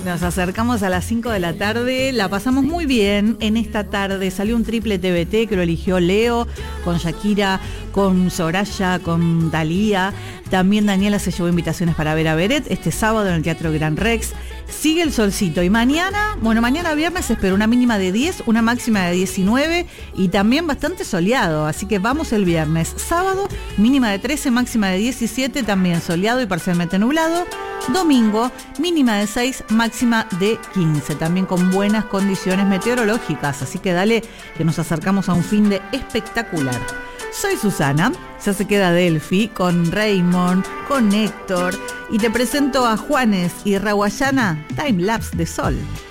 Nos acercamos a las 5 de la tarde, la pasamos muy bien en esta tarde. Salió un triple TBT que lo eligió Leo, con Shakira, con Soraya, con Thalía. También Daniela se llevó invitaciones para ver a Beret este sábado en el Teatro Gran Rex. Sigue el solcito y mañana viernes se espera una mínima de 10, una máxima de 19 y también bastante soleado, así que vamos el viernes. Sábado, mínima de 13, máxima de 17, también soleado y parcialmente nublado. Domingo, mínima de 6, máxima de 15, también con buenas condiciones meteorológicas, así que dale que nos acercamos a un fin de espectacular. Soy Susana, ya se queda Delphi con Raymond, con Héctor y te presento a Juanes y Rawayana, Time Lapse de Sol.